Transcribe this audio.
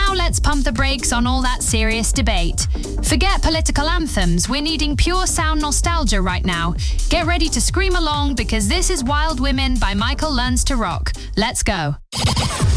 now let's pump the brakes on all that serious debate. Forget political anthems, we're needing pure sound nostalgia right now. Get ready to scream along because this is Wild Women by Michael Learns to Rock. Let's go.